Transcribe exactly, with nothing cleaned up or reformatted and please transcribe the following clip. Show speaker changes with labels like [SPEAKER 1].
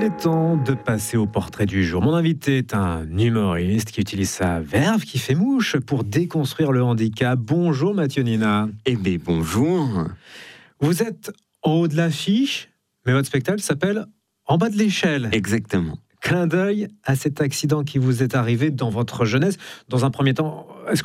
[SPEAKER 1] est temps de passer au portrait du jour. Mon invité est un humoriste qui utilise sa verve, qui fait mouche pour déconstruire le handicap. Bonjour Mathieu Nina.
[SPEAKER 2] Eh bien, bonjour.
[SPEAKER 1] Vous êtes en haut de l'affiche, mais votre spectacle s'appelle En bas de l'échelle.
[SPEAKER 2] Exactement.
[SPEAKER 1] Clin d'œil à cet accident qui vous est arrivé dans votre jeunesse. Dans un premier temps, est-ce